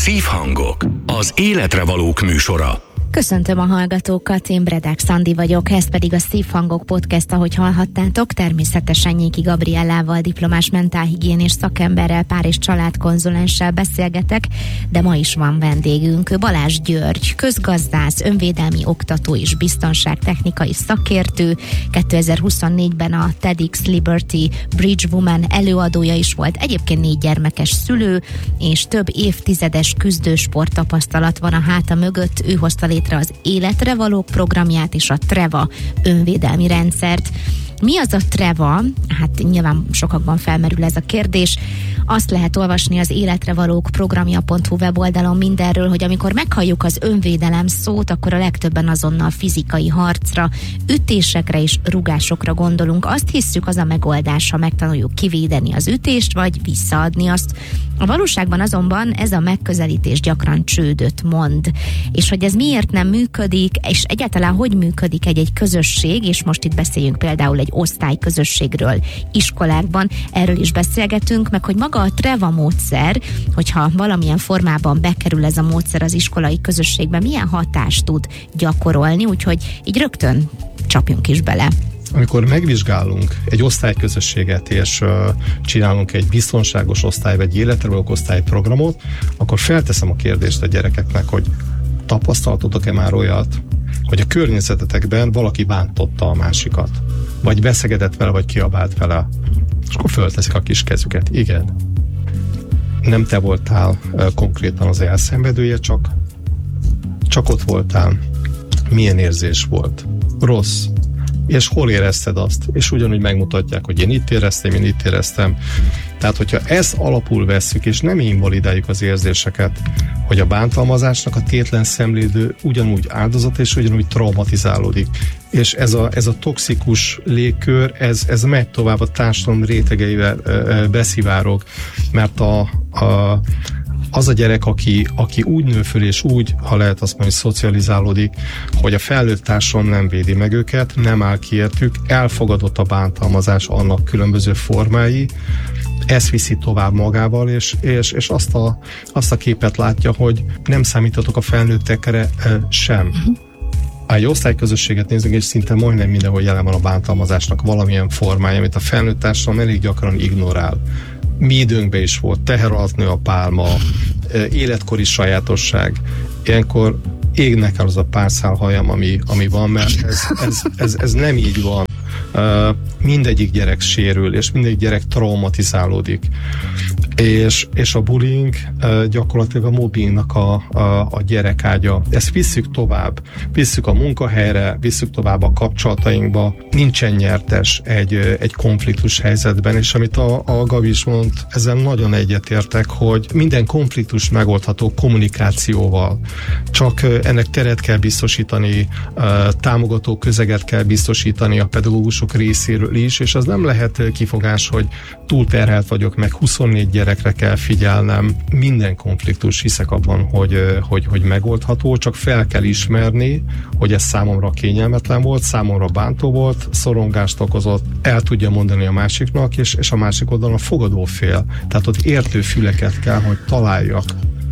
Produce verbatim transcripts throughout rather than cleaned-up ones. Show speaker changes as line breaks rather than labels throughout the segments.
Szívhangok, az életre valók műsora.
Köszöntöm a hallgatókat, én Bredák Szandi vagyok, ez pedig a Szívhangok podcast, ahogy hallhattátok, természetesen Nyéki Gabriellával, diplomás mentálhigiénés szakemberrel, pár- és családkonzulenssel beszélgetek, de ma is van vendégünk, Balázs György, közgazdász, önvédelmi oktató és biztonságtechnikai szakértő, kétezer-huszonnégyben a TEDx Liberty Bridge Woman előadója is volt, egyébként négy gyermekes szülő, és több évtizedes küzdősport tapasztalat van a háta mögött, ő hozta létre az Életre Valók programját és a TREVA önvédelmi rendszert. Mi az a TREVA? Hát nyilván sokakban felmerül ez a kérdés. Azt lehet olvasni az életrevalók programja pont hu weboldalon mindenről, hogy amikor meghalljuk az önvédelem szót, akkor a legtöbben azonnal fizikai harcra, ütésekre és rugásokra gondolunk. Azt hisszük, az a megoldás, ha megtanuljuk kivédeni az ütést, vagy visszaadni azt. A valóságban azonban ez a megközelítés gyakran csődöt mond. És hogy ez miért nem működik, és egyáltalán hogy működik egy-egy közösség, és most itt beszéljünk például egy osztályközösségről iskolákban, erről is beszélgetünk, meg hogy maga a TREVA módszer, hogyha valamilyen formában bekerül ez a módszer az iskolai közösségbe, milyen hatást tud gyakorolni, úgyhogy így rögtön csapjunk is bele.
Amikor megvizsgálunk egy osztályközösséget, és uh, csinálunk egy biztonságos osztály, vagy életre való osztályprogramot, akkor felteszem a kérdést a gyerekeknek, hogy tapasztaltatok-e már olyat, hogy a környezetetekben valaki bántotta a másikat, vagy beszegedett vele, vagy kiabált vele, és akkor fölteszik a kis kezüket. Igen. Nem te voltál uh, konkrétan az elszenvedője, csak, csak ott voltál. Milyen érzés volt? Rossz. És hol érezted azt? És ugyanúgy megmutatják, hogy én itt éreztem, én itt éreztem. Tehát, hogyha ezt alapul vesszük, és nem invalidáljuk az érzéseket, hogy a bántalmazásnak a tétlen szemlélő ugyanúgy áldozat, és ugyanúgy traumatizálódik. És ez a, ez a toxikus légkör, ez, ez megy tovább a társadalom rétegeivel e, beszivárog, mert a, a az a gyerek, aki, aki úgy nő föl, és úgy, ha lehet azt mondani, szocializálódik, hogy a felnőtt társadalom nem védi meg őket, nem áll ki értük, elfogadott a bántalmazás annak különböző formái, ezt viszi tovább magával, és, és, és azt, a, azt a képet látja, hogy nem számítatok a felnőttekre e, sem. Ha egy osztályközösséget nézzünk, és szinte majdnem mindenhol jelen van a bántalmazásnak valamilyen formája, amit a felnőtt társadalom elég gyakran ignorál. Mi időnkben is volt, teher alatt nő a pálma, életkori sajátosság. Ilyenkor égnek el az a pár szál hajam, ami, ami van, mert ez, ez, ez, ez nem így van. Uh, mindegyik gyerek sérül, és mindegyik gyerek traumatizálódik. És, és a bullying uh, gyakorlatilag a mobbingnak a, a, a gyerekágya. Ezt visszük tovább. Visszük a munkahelyre, visszük tovább a kapcsolatainkba. Nincsen nyertes egy, egy konfliktus helyzetben, és amit a, a Gabi is mond, ezzel nagyon egyetértek, hogy minden konfliktus megoldható kommunikációval. Csak uh, ennek teret kell biztosítani, uh, támogató közeget kell biztosítani a pedagógusok részéről is, és az nem lehet kifogás, hogy túlterhelt vagyok, meg huszonnégy gyerekre kell figyelnem. Minden konfliktus, hiszek abban, hogy, hogy, hogy megoldható, csak fel kell ismerni, hogy ez számomra kényelmetlen volt, számomra bántó volt, szorongást okozott, el tudja mondani a másiknak, és, és a másik oldalon a fogadó fél. Tehát ott értő füleket kell, hogy találjak,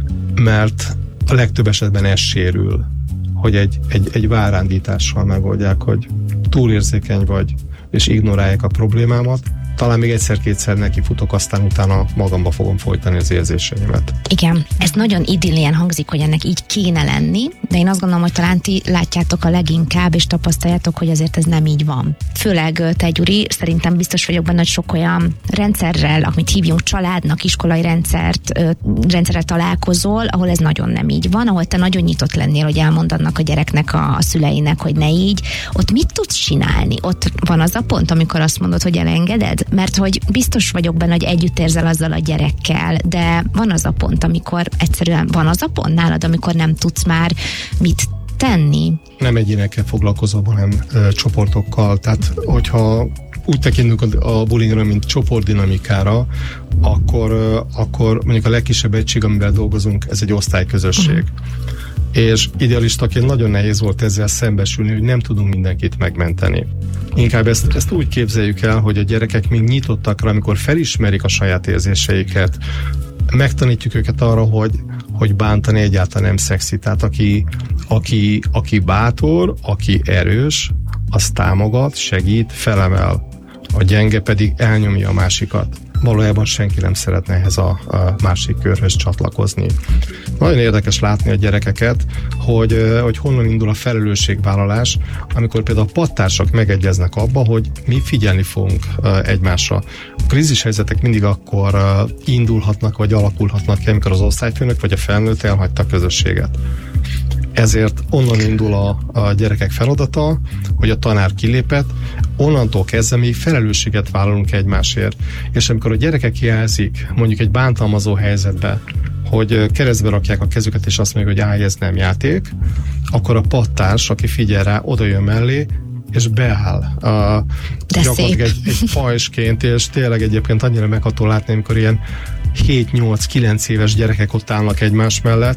mert a legtöbb esetben ez sérül, hogy egy, egy, egy várándítással megoldják, hogy túlérzékeny vagy, és ignorálják a problémámat. Talán még egyszer-kétszer nekifutok, aztán utána magamba fogom folytani az érzéseimet.
Igen, ez nagyon idillien hangzik, hogy ennek így kéne lenni, de én azt gondolom, hogy talán ti látjátok a leginkább, és tapasztaljátok, hogy azért ez nem így van. Főleg te, Gyuri, szerintem biztos vagyok benne, hogy sok olyan rendszerrel, amit hívjunk családnak, iskolai rendszert, rendszerrel találkozol, ahol ez nagyon nem így van, ahol te nagyon nyitott lennél, hogy elmondanak a gyereknek, a, a szüleinek, hogy ne így. Ott mit tudsz csinálni? Ott van az a pont, amikor azt mondod, hogy elengeded? Mert hogy biztos vagyok benne, hogy együtt érzel azzal a gyerekkel, de van az a pont, amikor egyszerűen van az a pont nálad, amikor nem tudsz már mit tenni.
Nem egyénekkel foglalkozom, hanem ö, csoportokkal. Tehát, hogyha úgy tekintünk a bullyingra, mint csoportdinamikára, akkor, ö, akkor mondjuk a legkisebb egység, amivel dolgozunk, ez egy osztályközösség. Uh-huh. És idealistaként nagyon nehéz volt ezzel szembesülni, hogy nem tudunk mindenkit megmenteni. Inkább ezt, ezt úgy képzeljük el, hogy a gyerekek még nyitottak rá, amikor felismerik a saját érzéseiket, megtanítjuk őket arra, hogy, hogy bántani egyáltalán nem szexi. Tehát aki, aki, aki bátor, aki erős, az támogat, segít, felemel. A gyenge pedig elnyomja a másikat. Valójában senki nem szeretne ehhez a, a másik körhöz csatlakozni. Nagyon érdekes látni a gyerekeket, hogy, hogy honnan indul a felelősségvállalás, amikor például a padtársak megegyeznek abba, hogy mi figyelni fogunk egymásra. A krízishelyzetek mindig akkor indulhatnak, vagy alakulhatnak ki, amikor az osztályfőnök vagy a felnőtt elhagyta a közösséget. Ezért onnan indul a, a gyerekek feladata, hogy a tanár kilépett, onnantól kezdve még felelősséget vállalunk egymásért. És amikor a gyerekek jelzik, mondjuk egy bántalmazó helyzetbe, hogy keresztbe rakják a kezüket, és azt mondják, hogy állj, ez nem játék, akkor a padtárs, aki figyel rá, oda jön mellé, és beáll. Uh, gyakorlatilag egy, egy pajsként, és tényleg egyébként annyira megható látni, amikor ilyen hét-nyolc-kilenc éves gyerekek ott állnak egymás mellett,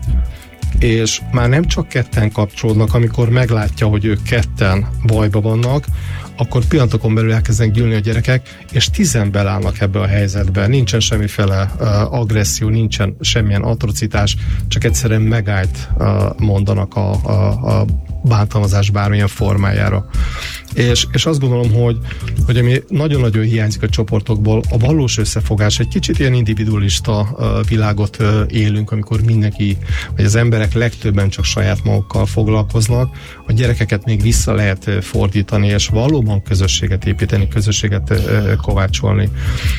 és már nem csak ketten kapcsolódnak, amikor meglátja, hogy ők ketten bajba vannak, akkor pillanatokon belül elkezdenek gyűlni a gyerekek, és tizen belállnak ebbe a helyzetbe. Nincsen semmiféle uh, agresszió, nincsen semmilyen atrocitás, csak egyszerűen megállt uh, mondanak a, a, a bántalmazás bármilyen formájára. És, és azt gondolom, hogy, hogy ami nagyon-nagyon hiányzik a csoportokból, a valós összefogás. Egy kicsit ilyen individualista uh, világot uh, élünk, amikor mindenki, vagy az emberek legtöbben csak saját magukkal foglalkoznak. A gyerekeket még vissza lehet uh, fordítani, és valóban közösséget építeni, közösséget uh, kovácsolni.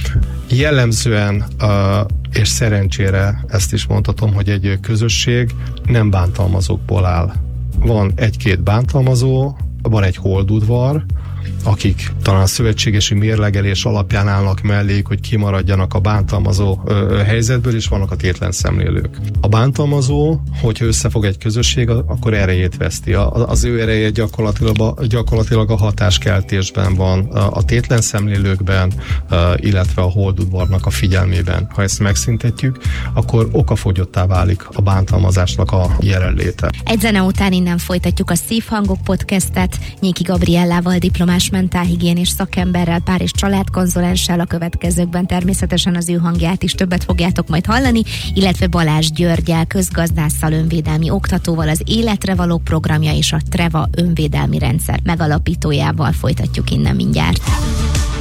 Jellemzően uh, és szerencsére ezt is mondhatom, hogy egy közösség nem bántalmazókból áll. Van egy-két bántalmazó, van egy holdudvar, akik talán szövetségesi mérlegelés alapján állnak melléjük, hogy kimaradjanak a bántalmazó ö, helyzetből, és vannak a tétlen szemlélők. A bántalmazó, hogyha összefog egy közösség, akkor erejét veszti. A, az ő ereje gyakorlatilag a, gyakorlatilag a hatáskeltésben van, a, a tétlen szemlélőkben, ö, illetve a holdudvarnak a figyelmében. Ha ezt megszüntetjük, akkor okafogyottá válik a bántalmazásnak a jelenléte.
Egy zene után innen folytatjuk a Szívhangok podcastet. Nyéki Gabriellával, diplomás mentálhigiénés szakemberrel, pár és családkonzulenssel. A következőkben természetesen az ő hangját is többet fogjátok majd hallani, illetve Balázs Györggyel, közgazdásszal, önvédelmi oktatóval, az Életre Valók programja és a Treva önvédelmi rendszer megalapítójával folytatjuk innen mindjárt.